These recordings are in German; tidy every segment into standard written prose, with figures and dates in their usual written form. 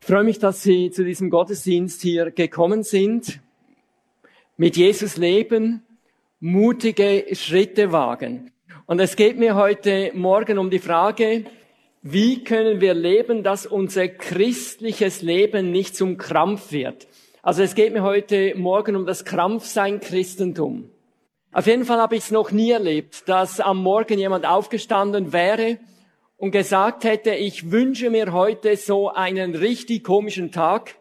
Ich freue mich, dass Sie zu diesem Gottesdienst hier gekommen sind. Mit Jesus leben, mutige Schritte wagen. Und es geht mir heute Morgen um die Frage, wie können wir leben, dass unser christliches Leben nicht zum Krampf wird. Also es geht mir heute Morgen um das Krampfsein Christentum. Auf jeden Fall habe ich es noch nie erlebt, dass am Morgen jemand aufgestanden wäre und gesagt hätte, ich wünsche mir heute so einen richtig komischen Tag.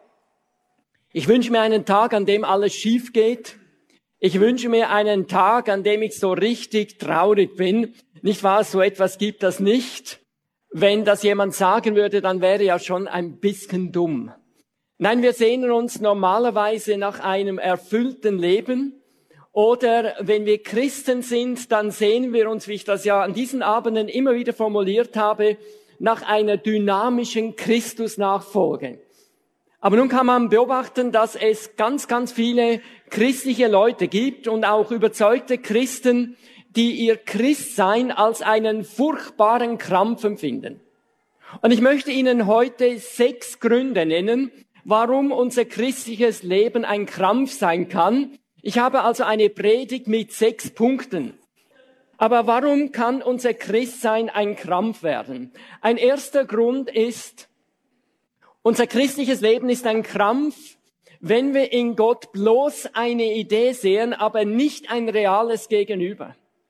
Ich wünsche mir einen Tag, an dem alles schief geht. Ich wünsche mir einen Tag, an dem ich so richtig traurig bin. Nicht wahr? So etwas gibt das nicht. Wenn das jemand sagen würde, dann wäre ja schon ein bisschen dumm. Nein, wir sehnen uns normalerweise nach einem erfüllten Leben. Oder wenn wir Christen sind, dann sehnen wir uns, wie ich das ja an diesen Abenden immer wieder formuliert habe, nach einer dynamischen Christusnachfolge. Aber nun kann man beobachten, dass es ganz, ganz viele christliche Leute gibt und auch überzeugte Christen, die ihr Christsein als einen furchtbaren Krampf empfinden. Und ich möchte Ihnen heute 6 Gründe nennen, warum unser christliches Leben ein Krampf sein kann. Ich habe also eine Predigt mit 6 Punkten. Aber warum kann unser Christsein ein Krampf werden? Ein erster Grund ist, unser christliches Leben ist ein Krampf, wenn wir in Gott bloß eine Idee sehen, aber nicht ein reales Gegenüber.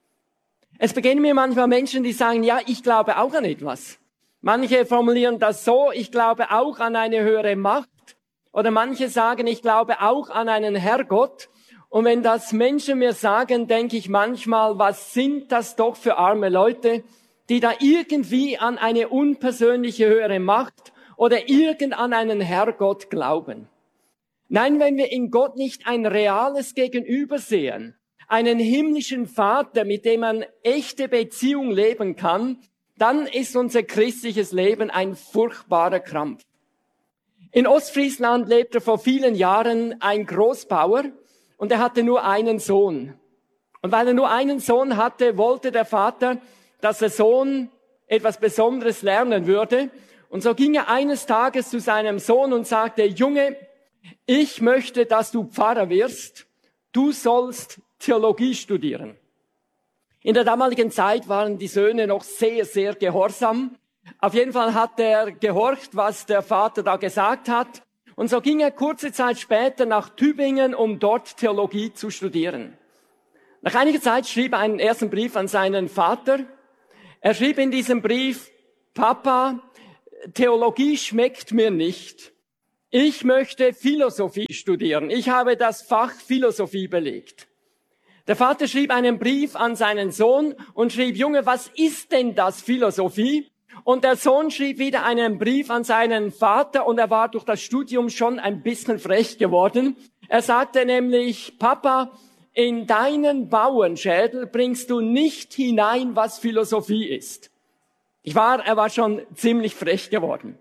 Es begegnen mir manchmal Menschen, die sagen, ja, ich glaube auch an etwas. Manche formulieren das so, ich glaube auch an eine höhere Macht. Oder manche sagen, ich glaube auch an einen Herrgott. Und wenn das Menschen mir sagen, denke ich manchmal, was sind das doch für arme Leute, die da irgendwie an eine unpersönliche höhere Macht oder an einen Herrgott glauben. Nein, wenn wir in Gott nicht ein reales Gegenüber sehen, einen himmlischen Vater, mit dem man echte Beziehung leben kann, dann ist unser christliches Leben ein furchtbarer Krampf. In Ostfriesland lebte vor vielen Jahren ein Großbauer und er hatte nur einen Sohn. Und weil er nur einen Sohn hatte, wollte der Vater, dass der Sohn etwas Besonderes lernen würde. Und so ging er eines Tages zu seinem Sohn und sagte, Junge, ich möchte, dass du Pfarrer wirst. Du sollst Theologie studieren. In der damaligen Zeit waren die Söhne noch sehr, sehr gehorsam. Auf jeden Fall hat er gehorcht, was der Vater da gesagt hat. Und so ging er kurze Zeit später nach Tübingen, um dort Theologie zu studieren. Nach einiger Zeit schrieb er einen ersten Brief an seinen Vater. Er schrieb in diesem Brief, Papa, Theologie schmeckt mir nicht. Ich möchte Philosophie studieren. Ich habe das Fach Philosophie belegt. Der Vater schrieb einen Brief an seinen Sohn und schrieb, Junge, was ist denn das Philosophie? Und der Sohn schrieb wieder einen Brief an seinen Vater und er war durch das Studium schon ein bisschen frech geworden. Er sagte nämlich, Papa, in deinen Bauernschädel bringst du nicht hinein, was Philosophie ist. Er war schon ziemlich frech geworden.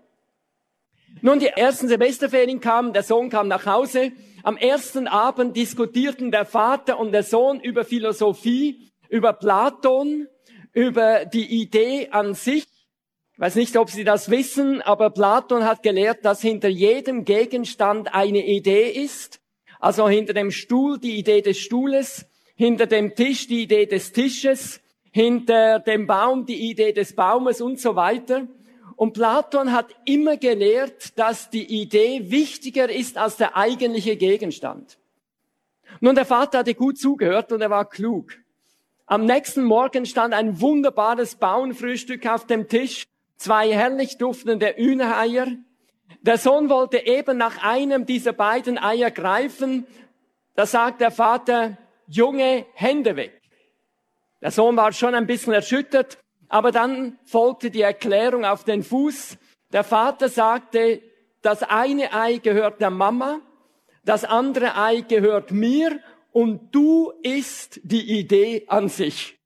Nun, die ersten Semesterferien kamen, der Sohn kam nach Hause. Am ersten Abend diskutierten der Vater und der Sohn über Philosophie, über Platon, über die Idee an sich. Ich weiß nicht, ob Sie das wissen, aber Platon hat gelehrt, dass hinter jedem Gegenstand eine Idee ist. Also hinter dem Stuhl die Idee des Stuhles, hinter dem Tisch die Idee des Tisches, hinter dem Baum die Idee des Baumes und so weiter. Und Platon hat immer gelehrt, dass die Idee wichtiger ist als der eigentliche Gegenstand. Nun, der Vater hatte gut zugehört und er war klug. Am nächsten Morgen stand ein wunderbares Bauernfrühstück auf dem Tisch, 2 herrlich duftende Hühnereier. Der Sohn wollte eben nach einem dieser beiden Eier greifen. Da sagt der Vater, Junge, Hände weg. Der Sohn war schon ein bisschen erschüttert, aber dann folgte die Erklärung auf den Fuß. Der Vater sagte, das eine Ei gehört der Mama, das andere Ei gehört mir und du isst die Idee an sich.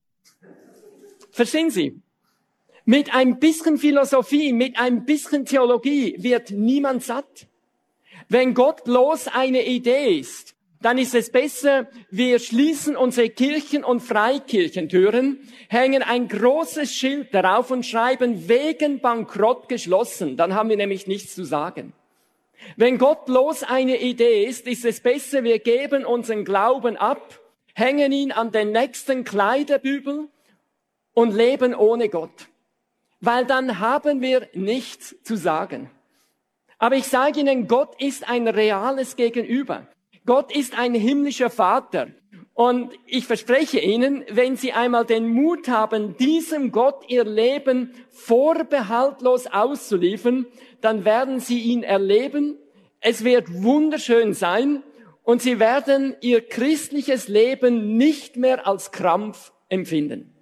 Verstehen Sie? Mit ein bisschen Philosophie, mit ein bisschen Theologie wird niemand satt. Wenn Gott bloß eine Idee ist, dann ist es besser, wir schließen unsere Kirchen- und Freikirchentüren, hängen ein großes Schild darauf und schreiben, wegen Bankrott geschlossen. Dann haben wir nämlich nichts zu sagen. Wenn Gott bloß eine Idee ist, ist es besser, wir geben unseren Glauben ab, hängen ihn an den nächsten Kleiderbügel und leben ohne Gott. Weil dann haben wir nichts zu sagen. Aber ich sage Ihnen, Gott ist ein reales Gegenüber. Gott ist ein himmlischer Vater. Und ich verspreche Ihnen, wenn Sie einmal den Mut haben, diesem Gott Ihr Leben vorbehaltlos auszuliefern, dann werden Sie ihn erleben. Es wird wunderschön sein und Sie werden Ihr christliches Leben nicht mehr als Krampf empfinden.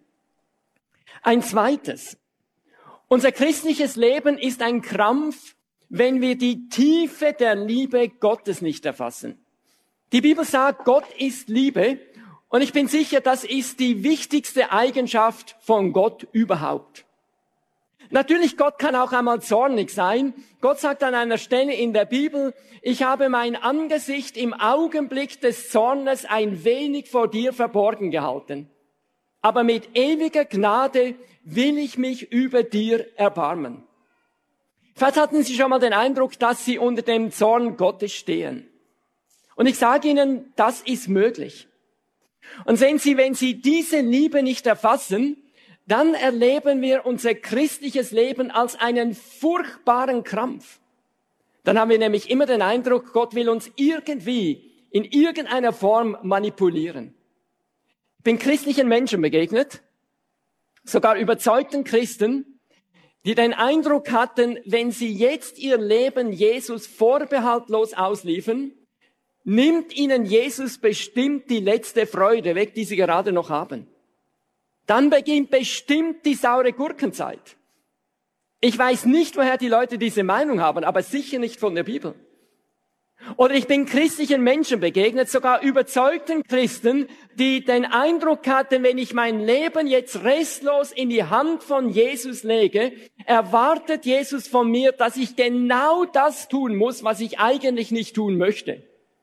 Ein zweites. Unser christliches Leben ist ein Krampf, wenn wir die Tiefe der Liebe Gottes nicht erfassen. Die Bibel sagt, Gott ist Liebe und ich bin sicher, das ist die wichtigste Eigenschaft von Gott überhaupt. Natürlich, Gott kann auch einmal zornig sein. Gott sagt an einer Stelle in der Bibel, ich habe mein Angesicht im Augenblick des Zornes ein wenig vor dir verborgen gehalten. Aber mit ewiger Gnade will ich mich über dir erbarmen. Vielleicht hatten Sie schon mal den Eindruck, dass Sie unter dem Zorn Gottes stehen. Und ich sage Ihnen, das ist möglich. Und sehen Sie, wenn Sie diese Liebe nicht erfassen, dann erleben wir unser christliches Leben als einen furchtbaren Krampf. Dann haben wir nämlich immer den Eindruck, Gott will uns irgendwie in irgendeiner Form manipulieren. Ich bin christlichen Menschen begegnet, sogar überzeugten Christen, die den Eindruck hatten, wenn sie jetzt ihr Leben Jesus vorbehaltlos ausliefern, nimmt ihnen Jesus bestimmt die letzte Freude weg, die sie gerade noch haben. Dann beginnt bestimmt die saure Gurkenzeit. Ich weiß nicht, woher die Leute diese Meinung haben, aber sicher nicht von der Bibel. Oder ich bin christlichen Menschen begegnet, sogar überzeugten Christen, die den Eindruck hatten, wenn ich mein Leben jetzt restlos in die Hand von Jesus lege, erwartet Jesus von mir, dass ich genau das tun muss, was ich eigentlich nicht tun möchte.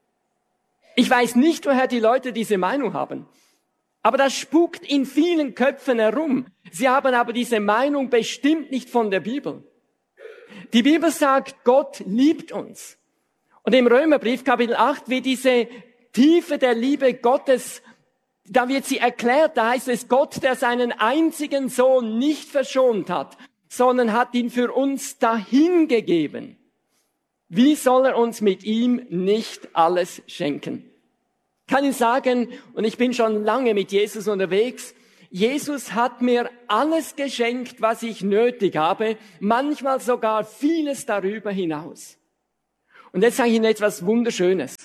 Ich weiß nicht, woher die Leute diese Meinung haben. Aber das spukt in vielen Köpfen herum. Sie haben aber diese Meinung bestimmt nicht von der Bibel. Die Bibel sagt, Gott liebt uns. Und im Römerbrief Kapitel 8 wird diese Tiefe der Liebe Gottes, da wird sie erklärt, da heißt es, Gott, der seinen einzigen Sohn nicht verschont hat, sondern hat ihn für uns dahingegeben. Wie soll er uns mit ihm nicht alles schenken? Ich kann Ihnen sagen, und ich bin schon lange mit Jesus unterwegs, Jesus hat mir alles geschenkt, was ich nötig habe, manchmal sogar vieles darüber hinaus. Und jetzt sage ich Ihnen etwas Wunderschönes.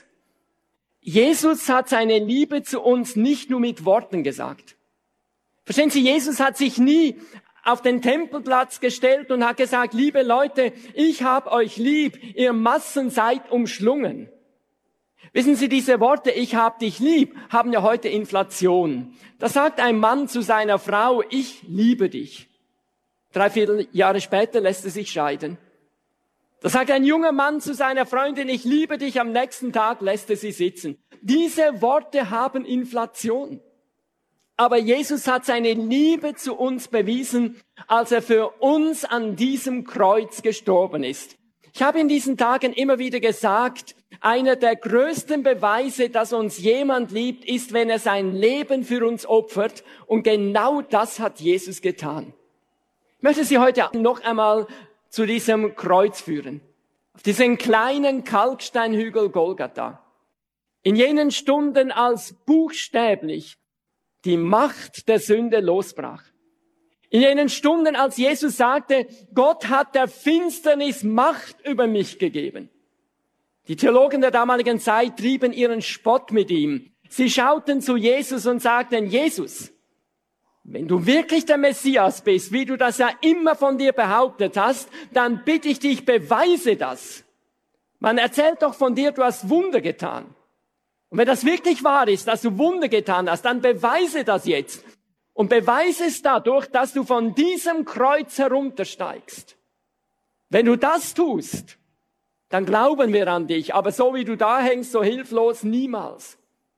Jesus hat seine Liebe zu uns nicht nur mit Worten gesagt. Verstehen Sie, Jesus hat sich nie auf den Tempelplatz gestellt und hat gesagt, liebe Leute, ich hab euch lieb, ihr Massen seid umschlungen. Wissen Sie, diese Worte, ich hab dich lieb, haben ja heute Inflation. Da sagt ein Mann zu seiner Frau, ich liebe dich. 3/4 Jahre später lässt er sich scheiden. Da sagt ein junger Mann zu seiner Freundin, ich liebe dich, am nächsten Tag lässt er sie sitzen. Diese Worte haben Inflation. Aber Jesus hat seine Liebe zu uns bewiesen, als er für uns an diesem Kreuz gestorben ist. Ich habe in diesen Tagen immer wieder gesagt, einer der größten Beweise, dass uns jemand liebt, ist, wenn er sein Leben für uns opfert. Und genau das hat Jesus getan. Ich möchte Sie heute noch einmal zu diesem Kreuz führen. Auf diesen kleinen Kalksteinhügel Golgatha. In jenen Stunden, als buchstäblich die Macht der Sünde losbrach. In jenen Stunden, als Jesus sagte, Gott hat der Finsternis Macht über mich gegeben. Die Theologen der damaligen Zeit trieben ihren Spott mit ihm. Sie schauten zu Jesus und sagten, Jesus, wenn du wirklich der Messias bist, wie du das ja immer von dir behauptet hast, dann bitte ich dich, beweise das. Man erzählt doch von dir, du hast Wunder getan. Und wenn das wirklich wahr ist, dass du Wunder getan hast, dann beweise das jetzt. Und beweise es dadurch, dass du von diesem Kreuz heruntersteigst. Wenn du das tust, dann glauben wir an dich. Aber so wie du da hängst, so hilflos, niemals.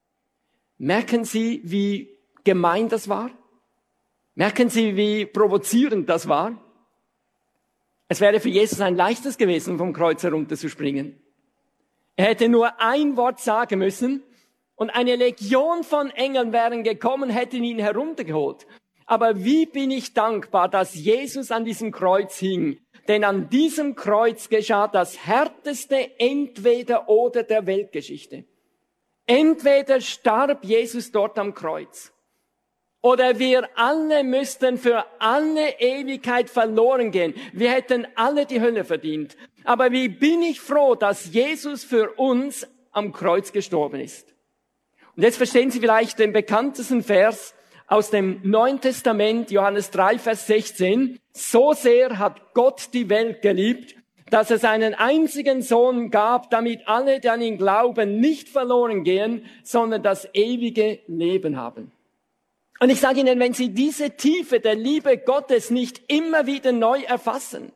Merken Sie, wie gemein das war? Merken Sie, wie provozierend das war? Es wäre für Jesus ein leichtes gewesen, vom Kreuz herunterzuspringen. Er hätte nur ein Wort sagen müssen und eine Legion von Engeln wären gekommen, hätten ihn heruntergeholt. Aber wie bin ich dankbar, dass Jesus an diesem Kreuz hing. Denn an diesem Kreuz geschah das härteste Entweder-Oder der Weltgeschichte. Entweder starb Jesus dort am Kreuz, oder wir alle müssten für alle Ewigkeit verloren gehen. Wir hätten alle die Hölle verdient. Aber wie bin ich froh, dass Jesus für uns am Kreuz gestorben ist. Und jetzt verstehen Sie vielleicht den bekanntesten Vers aus dem Neuen Testament, Johannes 3, Vers 16. So sehr hat Gott die Welt geliebt, dass er seinen einzigen Sohn gab, damit alle, die an ihn glauben, nicht verloren gehen, sondern das ewige Leben haben. Und ich sage Ihnen, wenn Sie diese Tiefe der Liebe Gottes nicht immer wieder neu erfassen,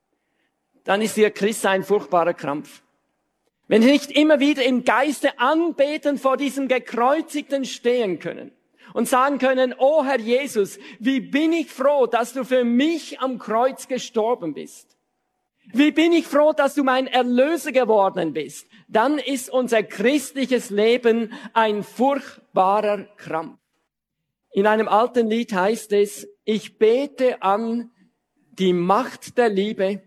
dann ist Ihr Christsein ein furchtbarer Krampf. Wenn Sie nicht immer wieder im Geiste anbeten vor diesem Gekreuzigten stehen können und sagen können, oh Herr Jesus, wie bin ich froh, dass du für mich am Kreuz gestorben bist. Wie bin ich froh, dass du mein Erlöser geworden bist. Dann ist unser christliches Leben ein furchtbarer Krampf. In einem alten Lied heißt es, ich bete an die Macht der Liebe,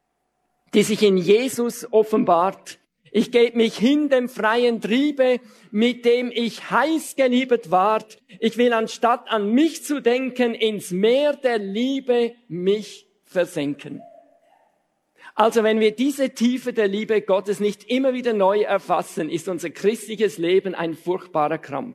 die sich in Jesus offenbart. Ich gebe mich hin dem freien Triebe, mit dem ich heiß geliebet ward. Ich will anstatt an mich zu denken, ins Meer der Liebe mich versenken. Also wenn wir diese Tiefe der Liebe Gottes nicht immer wieder neu erfassen, ist unser christliches Leben ein furchtbarer Krampf.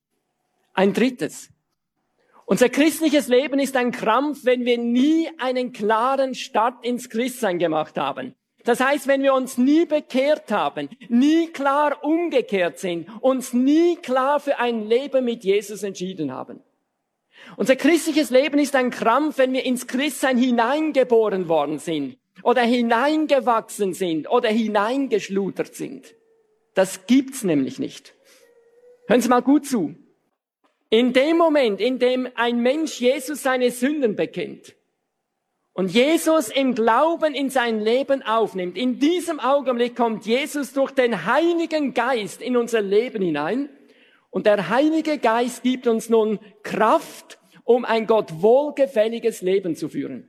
Ein drittes. Unser christliches Leben ist ein Krampf, wenn wir nie einen klaren Start ins Christsein gemacht haben. Das heißt, wenn wir uns nie bekehrt haben, nie klar umgekehrt sind, uns nie klar für ein Leben mit Jesus entschieden haben. Unser christliches Leben ist ein Krampf, wenn wir ins Christsein hineingeboren worden sind oder hineingewachsen sind oder hineingeschludert sind. Das gibt's nämlich nicht. Hören Sie mal gut zu. In dem Moment, in dem ein Mensch Jesus seine Sünden bekennt und Jesus im Glauben in sein Leben aufnimmt, in diesem Augenblick kommt Jesus durch den Heiligen Geist in unser Leben hinein und der Heilige Geist gibt uns nun Kraft, um ein Gott wohlgefälliges Leben zu führen.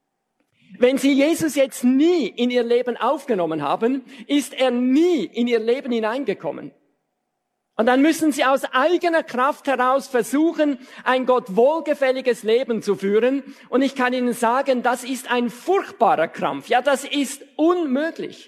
Wenn Sie Jesus jetzt nie in Ihr Leben aufgenommen haben, ist er nie in Ihr Leben hineingekommen. Und dann müssen Sie aus eigener Kraft heraus versuchen, ein Gott wohlgefälliges Leben zu führen. Und ich kann Ihnen sagen, das ist ein furchtbarer Krampf. Ja, das ist unmöglich.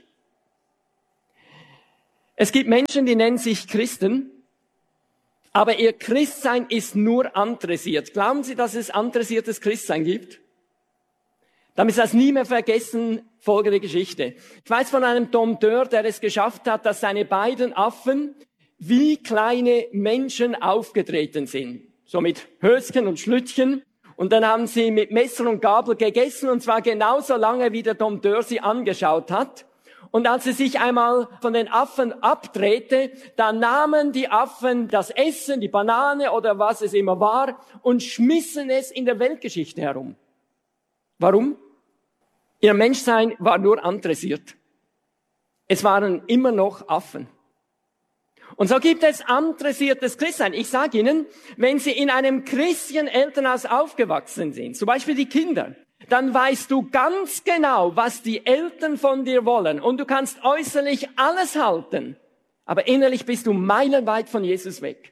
Es gibt Menschen, die nennen sich Christen, aber ihr Christsein ist nur andressiert. Glauben Sie, dass es andressiertes Christsein gibt? Damit Sie das nie mehr vergessen, folgende Geschichte. Ich weiß von einem Dompteur, der es geschafft hat, dass seine beiden Affen wie kleine Menschen aufgetreten sind. So mit Höschen und Schlüttchen. Und dann haben sie mit Messer und Gabel gegessen, und zwar genauso lange, wie der Dompteur sie angeschaut hat. Und als sie sich einmal von den Affen abdrehte, dann nahmen die Affen das Essen, die Banane oder was es immer war, und schmissen es in der Weltgeschichte herum. Warum? Ihr Menschsein war nur andressiert. Es waren immer noch Affen. Und so gibt es andressiertes Christsein. Ich sage Ihnen, wenn Sie in einem christlichen Elternhaus aufgewachsen sind, zum Beispiel die Kinder, dann weißt du ganz genau, was die Eltern von dir wollen. Und du kannst äußerlich alles halten, aber innerlich bist du meilenweit von Jesus weg.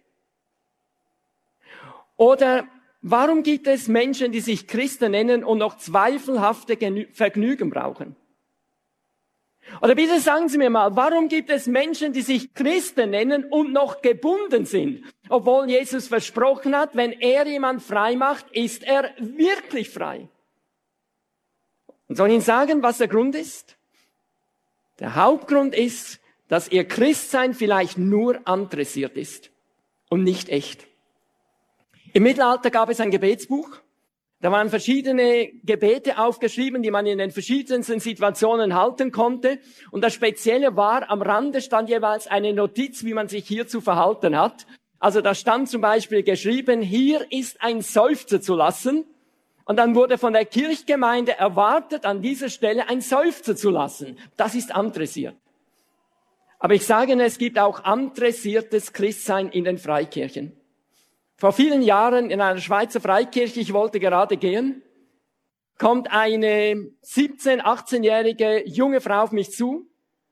Oder warum gibt es Menschen, die sich Christen nennen und noch zweifelhafte Vergnügen brauchen? Oder bitte sagen Sie mir mal, warum gibt es Menschen, die sich Christen nennen und noch gebunden sind? Obwohl Jesus versprochen hat, wenn er jemand frei macht, ist er wirklich frei. Und soll ich Ihnen sagen, was der Grund ist? Der Hauptgrund ist, dass Ihr Christsein vielleicht nur andressiert ist und nicht echt. Im Mittelalter gab es ein Gebetsbuch. Da waren verschiedene Gebete aufgeschrieben, die man in den verschiedensten Situationen halten konnte. Und das Spezielle war, am Rande stand jeweils eine Notiz, wie man sich hier zu verhalten hat. Also da stand zum Beispiel geschrieben, hier ist ein Seufzer zu lassen. Und dann wurde von der Kirchgemeinde erwartet, an dieser Stelle ein Seufzer zu lassen. Das ist amtdressiert. Aber ich sage Ihnen, es gibt auch amtdressiertes Christsein in den Freikirchen. Vor vielen Jahren in einer Schweizer Freikirche, ich wollte gerade gehen, kommt eine 17-, 18-jährige junge Frau auf mich zu.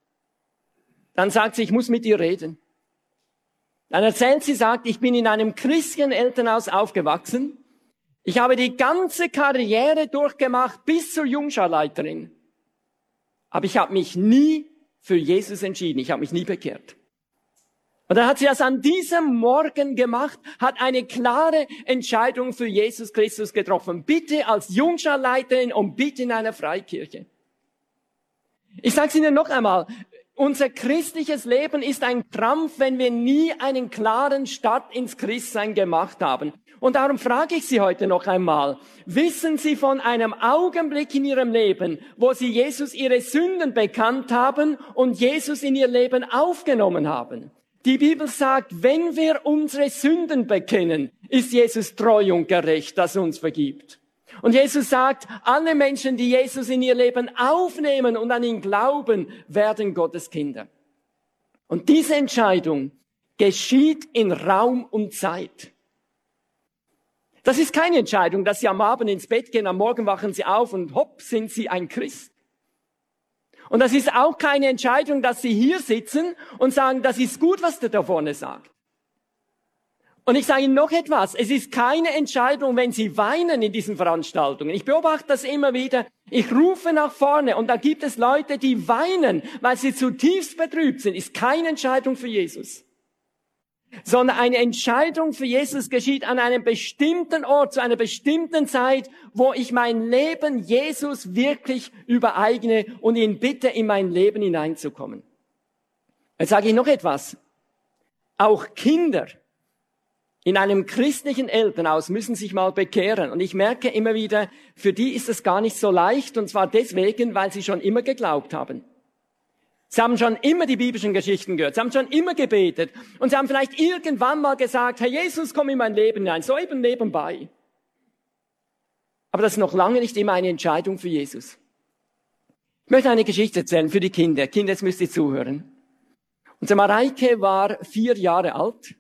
Dann sagt sie, ich muss mit ihr reden. Dann erzählt sie, sagt, ich bin in einem christlichen Elternhaus aufgewachsen. Ich habe die ganze Karriere durchgemacht bis zur Jungscharleiterin. Aber ich habe mich nie für Jesus entschieden. Ich habe mich nie bekehrt. Und dann hat sie das an diesem Morgen gemacht, hat eine klare Entscheidung für Jesus Christus getroffen. Bitte als Jungscharleiterin und bitte in einer Freikirche. Ich sage es Ihnen noch einmal. Unser christliches Leben ist ein Krampf, wenn wir nie einen klaren Start ins Christsein gemacht haben. Und darum frage ich Sie heute noch einmal, wissen Sie von einem Augenblick in Ihrem Leben, wo Sie Jesus Ihre Sünden bekannt haben und Jesus in Ihr Leben aufgenommen haben? Die Bibel sagt, wenn wir unsere Sünden bekennen, ist Jesus treu und gerecht, dass er uns vergibt. Und Jesus sagt, alle Menschen, die Jesus in ihr Leben aufnehmen und an ihn glauben, werden Gottes Kinder. Und diese Entscheidung geschieht in Raum und Zeit. Das ist keine Entscheidung, dass Sie am Abend ins Bett gehen, am Morgen wachen Sie auf und hopp, sind Sie ein Christ. Und das ist auch keine Entscheidung, dass Sie hier sitzen und sagen, das ist gut, was der da vorne sagt. Und ich sage Ihnen noch etwas, es ist keine Entscheidung, wenn Sie weinen in diesen Veranstaltungen. Ich beobachte das immer wieder. Ich rufe nach vorne und da gibt es Leute, die weinen, weil sie zutiefst betrübt sind. Ist keine Entscheidung für Jesus. Sondern eine Entscheidung für Jesus geschieht an einem bestimmten Ort, zu einer bestimmten Zeit, wo ich mein Leben Jesus wirklich übereigne und ihn bitte, in mein Leben hineinzukommen. Jetzt sage ich noch etwas. Auch Kinder in einem christlichen Elternhaus müssen sich mal bekehren. Und ich merke immer wieder, für die ist es gar nicht so leicht, und zwar deswegen, weil sie schon immer geglaubt haben. Sie haben schon immer die biblischen Geschichten gehört. Sie haben schon immer gebetet. Und sie haben vielleicht irgendwann mal gesagt, Herr Jesus, komm in mein Leben hinein. So eben nebenbei. Aber das ist noch lange nicht immer eine Entscheidung für Jesus. Ich möchte eine Geschichte erzählen für die Kinder. Kinder, jetzt müsst ihr zuhören. Unsere Mareike war 4 Jahre alt.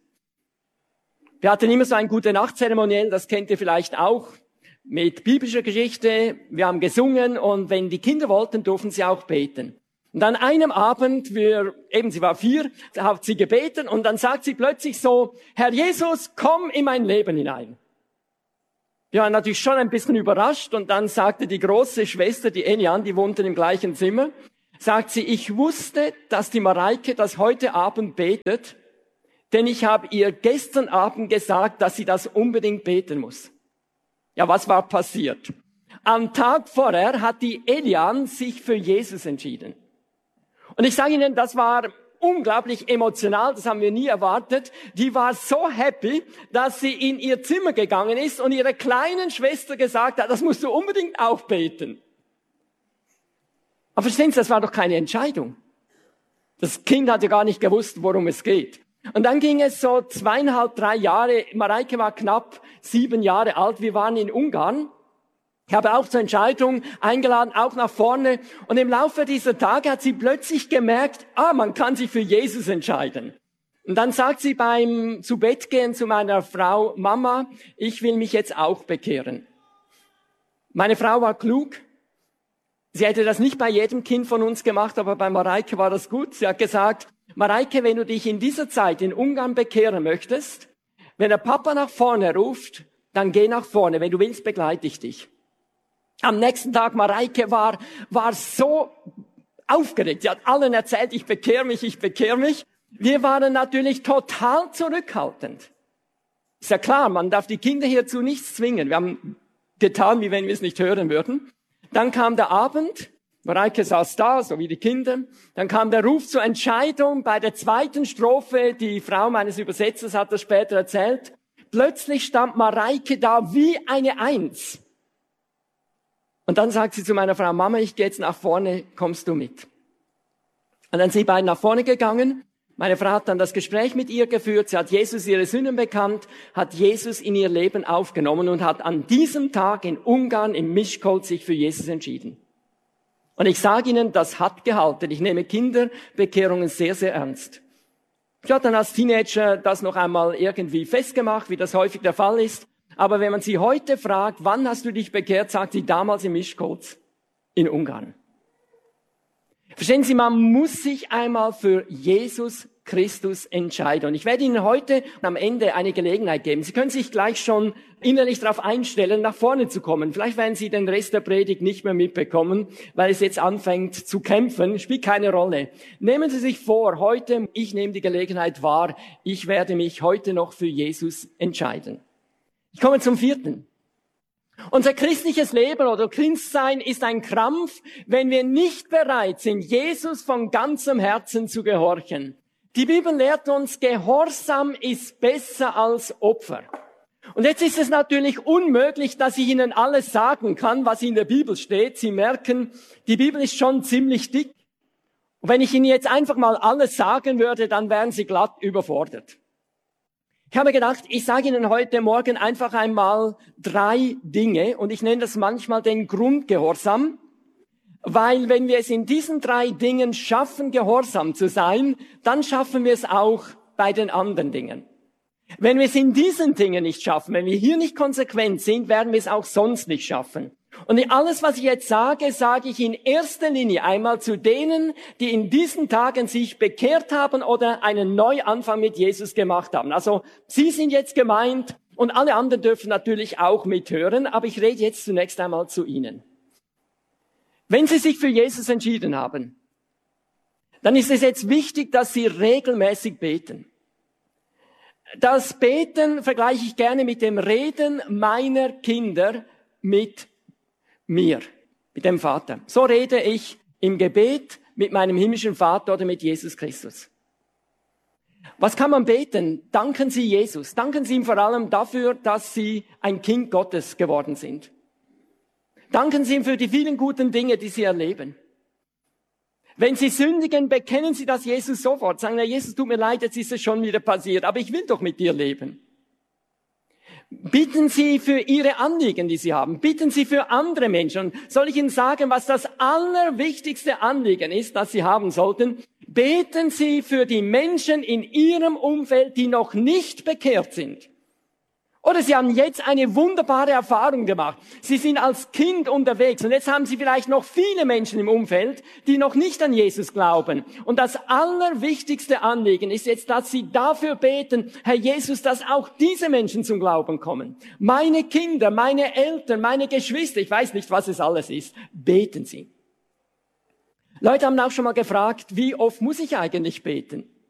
Wir hatten immer so ein Gute-Nacht-Zeremoniell, das kennt ihr vielleicht auch, mit biblischer Geschichte. Wir haben gesungen und wenn die Kinder wollten, durften sie auch beten. Und an einem Abend, sie war 4, hat sie gebeten und dann sagt sie plötzlich so, Herr Jesus, komm in mein Leben hinein. Wir waren natürlich schon ein bisschen überrascht und dann sagte die große Schwester, die Elian, die wohnte im gleichen Zimmer, sagt sie, ich wusste, dass die Mareike das heute Abend betet, denn ich habe ihr gestern Abend gesagt, dass sie das unbedingt beten muss. Ja, was war passiert? Am Tag vorher hat die Elian sich für Jesus entschieden. Und ich sage Ihnen, das war unglaublich emotional, das haben wir nie erwartet. Die war so happy, dass sie in ihr Zimmer gegangen ist und ihrer kleinen Schwester gesagt hat, das musst du unbedingt auch beten. Aber verstehen Sie, das war doch keine Entscheidung. Das Kind hat ja gar nicht gewusst, worum es geht. Und dann ging es so 2,5, 3 Jahre. Mareike war knapp 7 Jahre alt. Wir waren in Ungarn. Ich habe auch zur Entscheidung eingeladen, auch nach vorne. Und im Laufe dieser Tage hat sie plötzlich gemerkt, man kann sich für Jesus entscheiden. Und dann sagt sie beim zu Bett gehen zu meiner Frau, Mama, ich will mich jetzt auch bekehren. Meine Frau war klug. Sie hätte das nicht bei jedem Kind von uns gemacht, aber bei Mareike war das gut. Sie hat gesagt, Mareike, wenn du dich in dieser Zeit in Ungarn bekehren möchtest, wenn der Papa nach vorne ruft, dann geh nach vorne. Wenn du willst, begleite ich dich. Am nächsten Tag, Mareike war so aufgeregt. Sie hat allen erzählt, ich bekehre mich, ich bekehre mich. Wir waren natürlich total zurückhaltend. Ist ja klar, man darf die Kinder hierzu nichts zwingen. Wir haben getan, wie wenn wir es nicht hören würden. Dann kam der Abend, Mareike saß da, so wie die Kinder. Dann kam der Ruf zur Entscheidung bei der 2. Strophe. Die Frau meines Übersetzers hat das später erzählt. Plötzlich stand Mareike da wie eine 1. Und dann sagt sie zu meiner Frau, Mama, ich gehe jetzt nach vorne, kommst du mit? Und dann sind die beiden nach vorne gegangen. Meine Frau hat dann das Gespräch mit ihr geführt, sie hat Jesus ihre Sünden bekannt, hat Jesus in ihr Leben aufgenommen und hat an diesem Tag in Ungarn im Miskolc sich für Jesus entschieden. Und ich sage Ihnen, das hat gehalten. Ich nehme Kinderbekehrungen sehr, sehr ernst. Ich habe dann als Teenager das noch einmal irgendwie festgemacht, wie das häufig der Fall ist. Aber wenn man sie heute fragt, wann hast du dich bekehrt, sagt sie damals im Miskolc in Ungarn. Verstehen Sie, man muss sich einmal für Jesus Christus entscheiden. Und ich werde Ihnen heute am Ende eine Gelegenheit geben. Sie können sich gleich schon innerlich darauf einstellen, nach vorne zu kommen. Vielleicht werden Sie den Rest der Predigt nicht mehr mitbekommen, weil es jetzt anfängt zu kämpfen. Spielt keine Rolle. Nehmen Sie sich vor, heute, ich nehme die Gelegenheit wahr, ich werde mich heute noch für Jesus entscheiden. Ich komme zum 4. Unser christliches Leben oder Christsein ist ein Krampf, wenn wir nicht bereit sind, Jesus von ganzem Herzen zu gehorchen. Die Bibel lehrt uns, Gehorsam ist besser als Opfer. Und jetzt ist es natürlich unmöglich, dass ich Ihnen alles sagen kann, was in der Bibel steht. Sie merken, die Bibel ist schon ziemlich dick. Und wenn ich Ihnen jetzt einfach mal alles sagen würde, dann wären Sie glatt überfordert. Ich habe gedacht, ich sage Ihnen heute Morgen einfach einmal 3 Dinge und ich nenne das manchmal den Grundgehorsam, weil wenn wir es in diesen 3 Dingen schaffen, gehorsam zu sein, dann schaffen wir es auch bei den anderen Dingen. Wenn wir es in diesen Dingen nicht schaffen, wenn wir hier nicht konsequent sind, werden wir es auch sonst nicht schaffen. Und alles, was ich jetzt sage, sage ich in erster Linie einmal zu denen, die in diesen Tagen sich bekehrt haben oder einen Neuanfang mit Jesus gemacht haben. Also Sie sind jetzt gemeint und alle anderen dürfen natürlich auch mithören, aber ich rede jetzt zunächst einmal zu Ihnen. Wenn Sie sich für Jesus entschieden haben, dann ist es jetzt wichtig, dass Sie regelmäßig beten. Das Beten vergleiche ich gerne mit dem Reden meiner Kinder mit mir, mit dem Vater. So rede ich im Gebet mit meinem himmlischen Vater oder mit Jesus Christus. Was kann man beten? Danken Sie Jesus. Danken Sie ihm vor allem dafür, dass Sie ein Kind Gottes geworden sind. Danken Sie ihm für die vielen guten Dinge, die Sie erleben. Wenn Sie sündigen, bekennen Sie das Jesus sofort. Sagen, na, Jesus, tut mir leid, jetzt ist es schon wieder passiert, aber ich will doch mit dir leben. Bitten Sie für Ihre Anliegen, die Sie haben. Bitten Sie für andere Menschen. Und soll ich Ihnen sagen, was das allerwichtigste Anliegen ist, das Sie haben sollten? Beten Sie für die Menschen in Ihrem Umfeld, die noch nicht bekehrt sind. Oder Sie haben jetzt eine wunderbare Erfahrung gemacht. Sie sind als Kind unterwegs und jetzt haben Sie vielleicht noch viele Menschen im Umfeld, die noch nicht an Jesus glauben. Und das allerwichtigste Anliegen ist jetzt, dass Sie dafür beten, Herr Jesus, dass auch diese Menschen zum Glauben kommen. Meine Kinder, meine Eltern, meine Geschwister, ich weiß nicht, was es alles ist, beten Sie. Leute haben auch schon mal gefragt, wie oft muss ich eigentlich beten?